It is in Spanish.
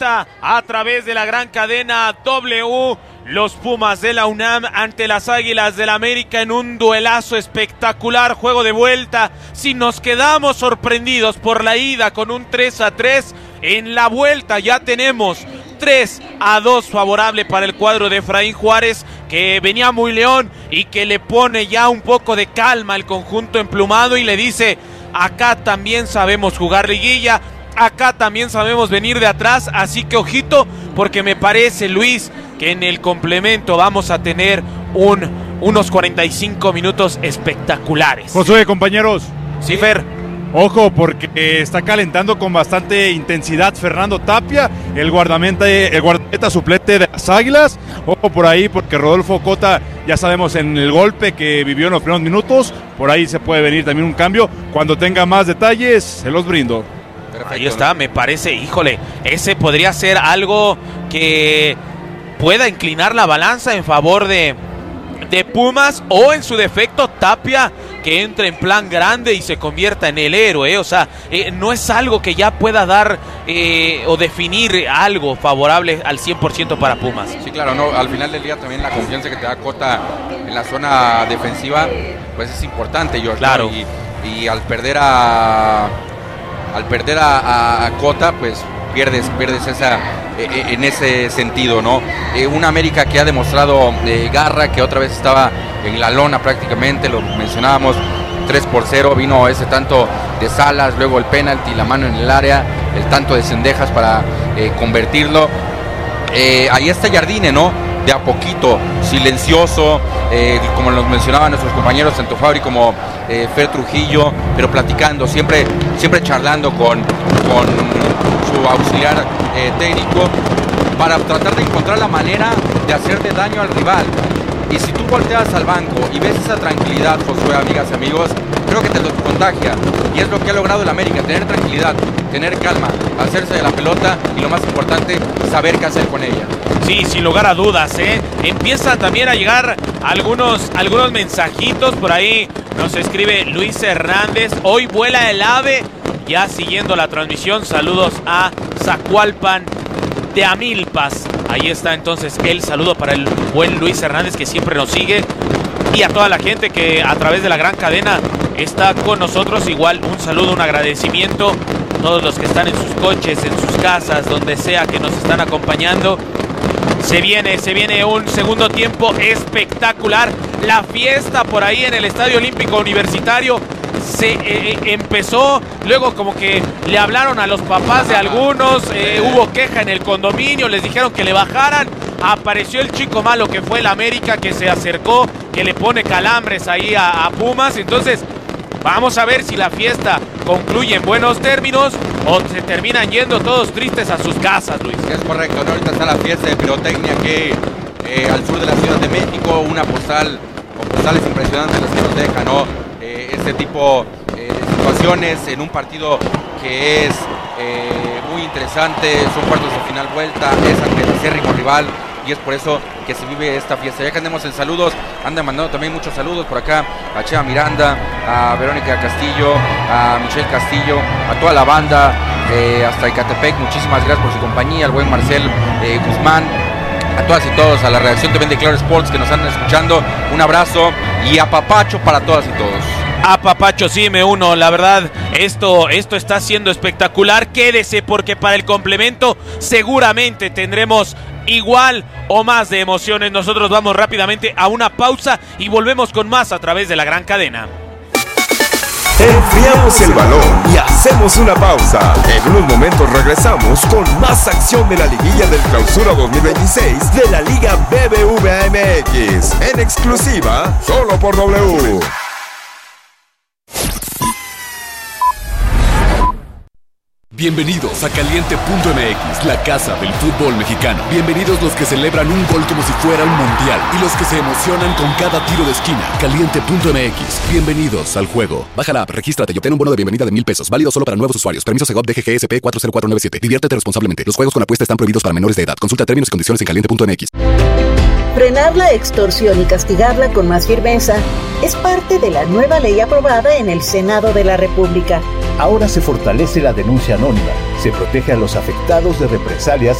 vuelta a través de la gran cadena W. Los Pumas de la UNAM ante las Águilas del América en un duelazo espectacular, juego de vuelta. Si nos quedamos sorprendidos por la ida con un 3-3, en la vuelta ya tenemos 3-2 favorable para el cuadro de Efraín Juárez, que venía muy león y que le pone ya un poco de calma al conjunto emplumado y le dice: acá también sabemos jugar liguilla, acá también sabemos venir de atrás, así que ojito, porque me parece, Luis, que en el complemento vamos a tener unos 45 minutos espectaculares. Josué, compañeros. Sí, Fer. Ojo, porque está calentando con bastante intensidad Fernando Tapia, el guardameta suplente de las Águilas. Ojo por ahí, porque Rodolfo Cota, ya sabemos en el golpe que vivió en los primeros minutos, por ahí se puede venir también un cambio. Cuando tenga más detalles, se los brindo. Perfecto. Ahí está, me parece, híjole, ese podría ser algo que pueda inclinar la balanza en favor de Pumas, o en su defecto Tapia, que entre en plan grande y se convierta en el héroe, o sea, no es algo que ya pueda dar o definir algo favorable al 100% para Pumas. Sí, claro, no, al final del día también la confianza que te da Cota en la zona defensiva, pues es importante, George. Claro. ¿No? Y al perder a Cota, pues pierdes esa en ese sentido, ¿no? Una América que ha demostrado garra, que otra vez estaba en la lona prácticamente, lo mencionábamos, 3-0, vino ese tanto de Salas, luego el penalti, la mano en el área, el tanto de Cendejas para convertirlo. Ahí está Jardine, ¿no? De a poquito, silencioso, como nos mencionaban nuestros compañeros tanto Fabri como Fer Trujillo, pero platicando, siempre charlando con su auxiliar técnico, para tratar de encontrar la manera de hacerle daño al rival. Y si tú volteas al banco y ves esa tranquilidad, Josué, amigas y amigos, creo que te lo contagia. Y es lo que ha logrado el América, tener tranquilidad, tener calma, hacerse de la pelota y lo más importante, saber qué hacer con ella. Sí, sin lugar a dudas, empiezan también a llegar algunos mensajitos por ahí. Nos escribe Luis Hernández: hoy vuela el ave. Ya siguiendo la transmisión, saludos a Zacualpan de Amilpas. Ahí está entonces el saludo para el buen Luis Hernández, que siempre nos sigue, y a toda la gente que a través de la gran cadena está con nosotros. Igual un saludo, un agradecimiento a todos los que están en sus coches, en sus casas, donde sea que nos están acompañando. Se viene un segundo tiempo espectacular. La fiesta por ahí en el Estadio Olímpico Universitario se empezó, luego como que le hablaron a los papás de algunos, hubo queja en el condominio, les dijeron que le bajaran, apareció el chico malo que fue el América, que se acercó, que le pone calambres ahí a Pumas. Entonces vamos a ver si la fiesta concluye en buenos términos o se terminan yendo todos tristes a sus casas, Luis. Es correcto, ¿no? Ahorita está la fiesta de pirotecnia que al sur de la Ciudad de México, una postal con postales impresionantes las que nos dejan, ¿no? Este tipo de situaciones en un partido que es muy interesante, son cuartos de final vuelta, es ante el acérrimo rival, y es por eso que se vive esta fiesta. Ya que andemos en saludos, andan mandando también muchos saludos por acá a Chea Miranda, a Verónica Castillo, a Michelle Castillo, a toda la banda, hasta Ecatepec, muchísimas gracias por su compañía, al buen Marcel Guzmán, a todas y todos, a la redacción también de Claro Sports que nos andan escuchando, un abrazo y apapacho para todas y todos. Apapacho, sí, me uno, la verdad, esto está siendo espectacular. Quédese, porque para el complemento seguramente tendremos igual o más de emociones. Nosotros vamos rápidamente a una pausa y volvemos con más a través de la gran cadena. Enfriamos el balón y hacemos una pausa. En unos momentos regresamos con más acción de la liguilla del Clausura 2026 de la Liga BBVA MX, en exclusiva solo por W. Bienvenidos a Caliente.mx, la casa del fútbol mexicano. Bienvenidos los que celebran un gol como si fuera un mundial y los que se emocionan con cada tiro de esquina. Caliente.mx, bienvenidos al juego. Baja la app, regístrate y obtén un bono de bienvenida de $1,000. Válido solo para nuevos usuarios. Permiso Segov DGGSP 40497. Diviértete responsablemente. Los juegos con apuesta están prohibidos para menores de edad. Consulta términos y condiciones en Caliente.mx. Frenar la extorsión y castigarla con más firmeza es parte de la nueva ley aprobada en el Senado de la República. Ahora se fortalece la denuncia anónima, se protege a los afectados de represalias